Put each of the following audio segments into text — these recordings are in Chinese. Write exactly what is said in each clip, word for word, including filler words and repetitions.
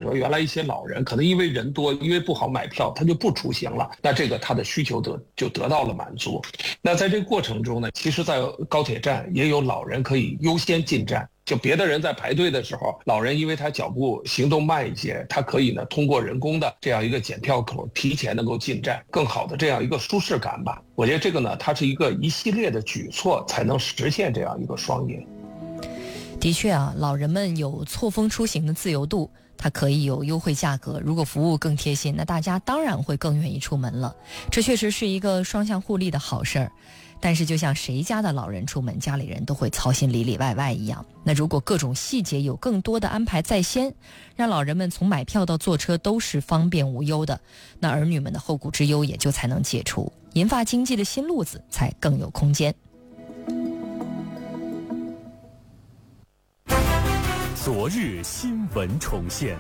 说，原来一些老人可能因为人多，因为不好买票，他就不出行了，那这个他的需求得就得到了满足。那在这个过程中呢，其实在高铁站也有老人可以优先进站。就别的人在排队的时候，老人因为他脚步行动慢一些，他可以呢通过人工的这样一个检票口提前能够进站，更好的这样一个舒适感吧。我觉得这个呢，它是一个一系列的举措才能实现这样一个双赢。 的确啊，老人们有错峰出行的自由度，它可以有优惠价格，如果服务更贴心，那大家当然会更愿意出门了。这确实是一个双向互利的好事儿。但是就像谁家的老人出门，家里人都会操心里里外外一样，那如果各种细节有更多的安排在先，让老人们从买票到坐车都是方便无忧的，那儿女们的后顾之忧也就才能解除，银发经济的新路子才更有空间。 昨日新闻重现。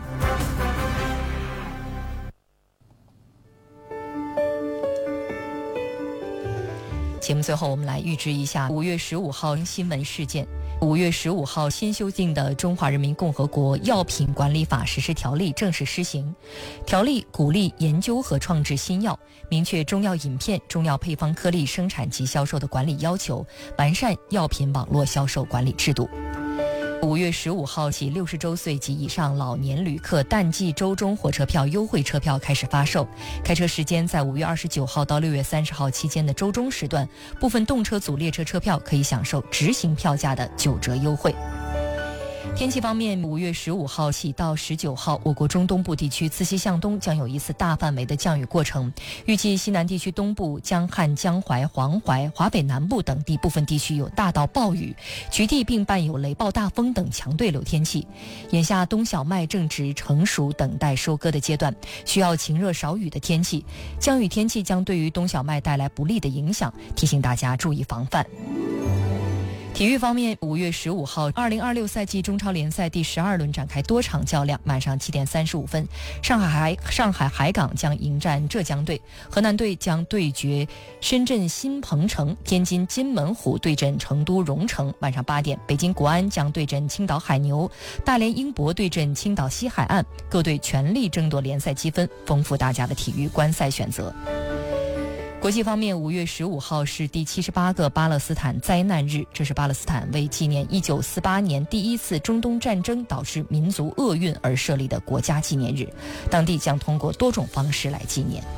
节目最后我们来预知一下五月十五号新闻事件。五月十五号新修订的《中华人民共和国药品管理法》实施条例正式施行。条例鼓励研究和创制新药，明确中药饮片、中药配方颗粒生产及销售的管理要求，完善药品网络销售管理制度。五月十五号起，六十周岁及以上老年旅客淡季周中火车票优惠车票开始发售。开车时间在五月二十九号到六月三十号期间的周中时段，部分动车组列车车票可以享受直行票价的九折优惠。天气方面，五月十五号起到十九号，我国中东部地区自西向东将有一次大范围的降雨过程，预计西南地区东部、江汉、江淮、黄淮、华北南部等地部分地区有大到暴雨，局地并伴有雷暴大风等强对流天气。眼下冬小麦正值成熟等待收割的阶段，需要晴热少雨的天气，降雨天气将对于冬小麦带来不利的影响，提醒大家注意防范。体育方面，五月十五号，二零二六赛季中超联赛第十二轮展开多场较量。晚上七点三十五分，上海海上海海港将迎战浙江队，河南队将对决深圳新鹏城，天津金门虎对阵成都蓉城。晚上八点，北京国安将对阵青岛海牛，大连英博对阵青岛西海岸。各队全力争夺联赛积分，丰富大家的体育观赛选择。国际方面，五月十五号是第七十八个巴勒斯坦灾难日，这是巴勒斯坦为纪念一九四八年第一次中东战争导致民族厄运而设立的国家纪念日，当地将通过多种方式来纪念。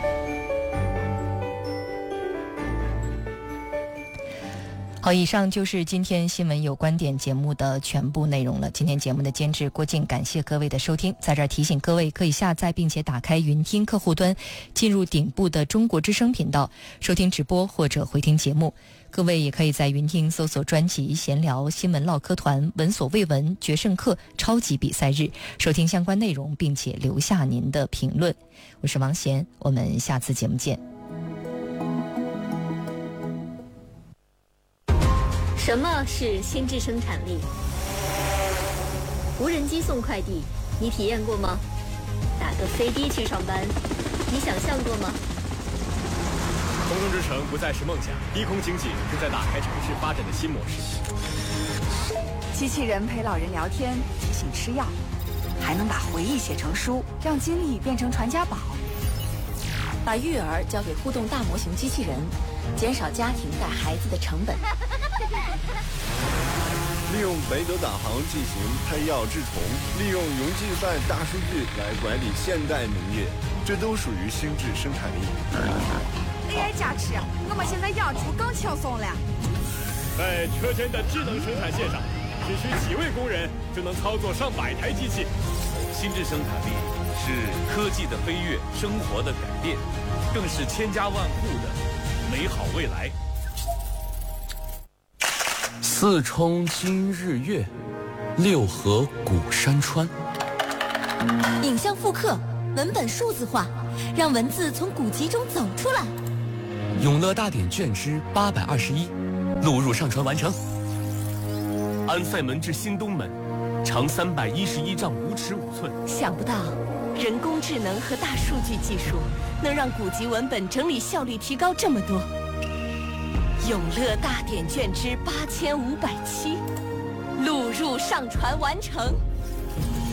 好，以上就是今天新闻有观点节目的全部内容了。今天节目的监制郭靖，感谢各位的收听。在这儿提醒各位，可以下载并且打开云听客户端，进入顶部的中国之声频道，收听直播或者回听节目。各位也可以在云听搜索专辑闲聊、新闻唠嗑团、闻所未闻、决胜客、超级比赛日，收听相关内容，并且留下您的评论。我是王贤，我们下次节目见。 什么是心智生产力？无人机送快递，你体验过吗？打个飞的去上班，你想象过吗？ 空中之城不再是梦想，低空经济正在打开城市发展的新模式。 机器人陪老人聊天，提醒吃药，还能把回忆写成书，让经历变成传家宝。 把育儿交给互动大模型机器人，减少家庭带孩子的成本。 利用北斗导航进行配药治虫，利用云计算大数据来管理现代农业，这都属于心智生产力。 A I 加持，我们现在养猪更轻松了。 在车间的智能生产线上，只需几位工人就能操作上百台机器。 心智生产力是科技的飞跃，生活的改变，更是千家万户的美好未来。 四冲今日月，六合古山川。 影像复刻，文本数字化，让文字从古籍中走出来。 永乐大典卷之八百二十一，录入上传完成。 安塞门至新东门，长三百一十一丈五尺五寸。 想不到，人工智能和大数据技术能让古籍文本整理效率提高这么多。永乐大典卷之八千五百七，录入上传完成。